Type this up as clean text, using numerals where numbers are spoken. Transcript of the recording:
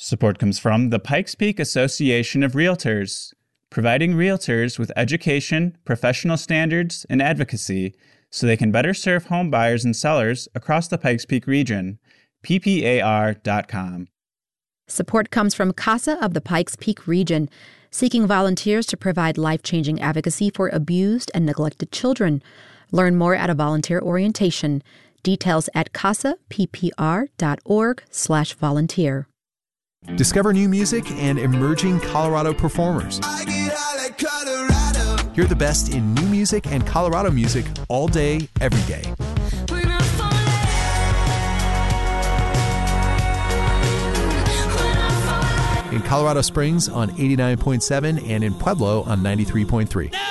Support comes from the Pikes Peak Association of Realtors, providing realtors with education, professional standards, and advocacy so they can better serve home buyers and sellers across the Pikes Peak region. PPAR.com. Support comes from CASA of the Pikes Peak region, seeking volunteers to provide life-changing advocacy for abused and neglected children. Learn more at a volunteer orientation. Details at casappr.org/volunteer. Discover new music and emerging Colorado performers. Hear the best in new music and Colorado music all day, every day. In Colorado Springs on 89.7 and in Pueblo on 93.3.